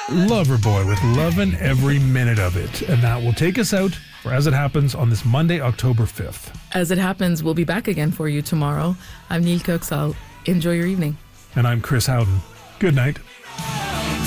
Loverboy with Lovin' Every Minute of It. And that will take us out for As It Happens on this Monday, October 5th. As It Happens, we'll be back again for you tomorrow. I'm Neil Coxall. Enjoy your evening. And I'm Chris Howden. Good night.